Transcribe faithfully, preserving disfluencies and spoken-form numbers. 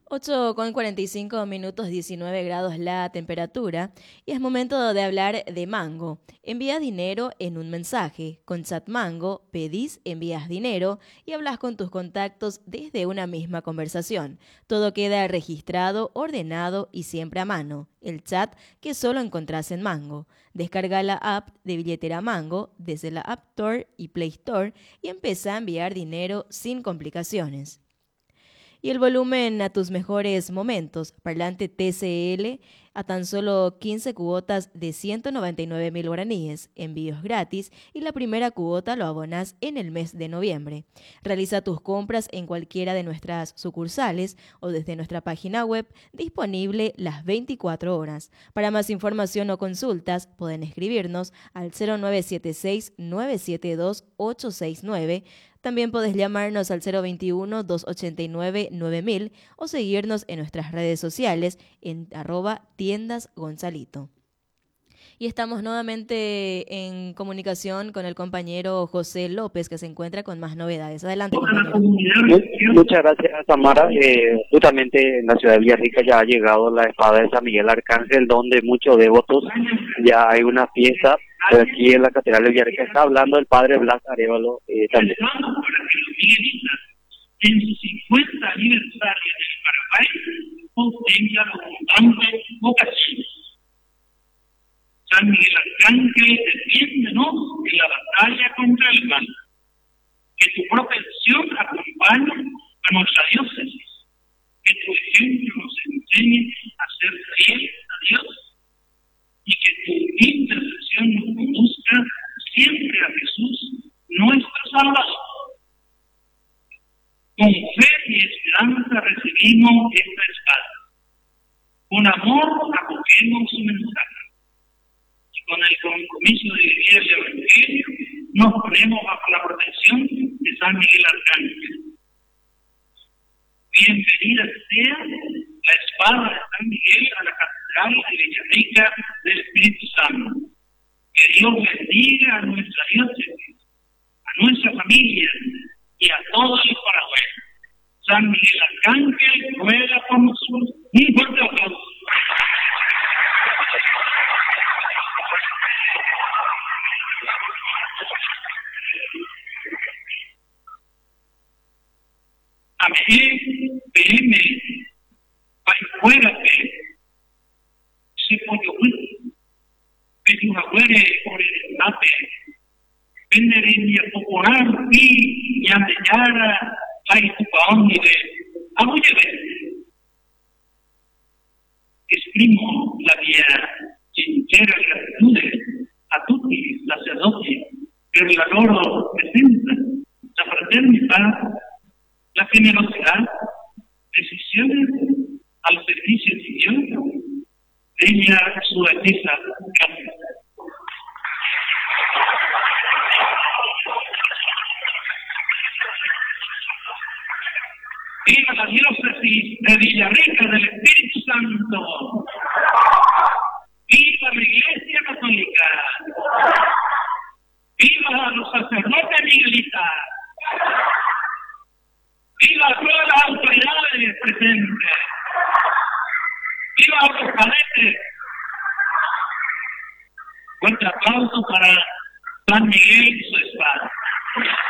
ocho con cuarenta y cinco minutos, diecinueve grados la temperatura, y es momento de hablar de Mango. Envía dinero en un mensaje. Con Chat Mango pedís, envías dinero y hablas con tus contactos desde una misma conversación. Todo queda registrado, ordenado y siempre a mano. El chat que solo encontrás en Mango. Descarga la app de billetera Mango desde la App Store y Play Store y empieza a enviar dinero sin complicaciones. Y el volumen a tus mejores momentos. Parlante T C L a tan solo quince cuotas de ciento noventa y nueve mil guaraníes, envíos gratis y la primera cuota lo abonás en el mes de noviembre. Realiza tus compras en cualquiera de nuestras sucursales o desde nuestra página web disponible las veinticuatro horas. Para más información o consultas pueden escribirnos al cero nueve siete seis, nueve siete dos, ocho seis nueve. También podés llamarnos al cero veintiuno, doscientos ochenta y nueve, nueve mil o seguirnos en nuestras redes sociales en arroba tiendas Gonzalito. Y estamos nuevamente en comunicación con el compañero José López, que se encuentra con más novedades. Adelante, compañero. Muchas gracias, Tamara. Eh, justamente en la ciudad de Villarrica ya ha llegado la espada de San Miguel Arcángel, donde muchos devotos, ya hay una fiesta aquí en la Catedral de Villarrica. Está hablando el padre Blas Arévalo eh, también. En su cincuenta aniversario del Paraguay, obtenga abundante vocación. San Miguel Arcángel, defiéndenos en la batalla contra el mal. Que tu protección acompañe a nuestra diócesis. Que tu ejemplo nos enseñe a ser fieles a Dios. Y que tu intercesión nos conduzca siempre a Jesús, nuestro Salvador. Con fe y esperanza recibimos esta espada. Con amor acogemos su mensaje. Y con el compromiso de vivir el Evangelio, nos ponemos bajo la protección de San Miguel Arcángel. Bienvenida sea la espada de San Miguel a la Catedral de Villarrica del Espíritu Santo. Que Dios bendiga a nuestra diócesis, a nuestra familia y a todo el Paraguay. San Miguel Arcángel ruega por nosotros. Un fuerte aplauso. A mí, P M, fuera que se pone un, que una fuera por el mate, vendere mi popular y mi andellara, hay tu paón y de abullere. Esprimo la mia sincera gratitud a tutti sacerdoti per la loro presenza, la fraternità, la generosidad, decisiones al servicio de Dios, ella su alteza cambia. Viva la diócesis de Villarrica del Espíritu Santo. Viva la Iglesia Católica. Viva los sacerdotes miguelitas. Viva todas las autoridades presentes. Viva los cadetes. Fuerte aplauso para San Miguel y su espada.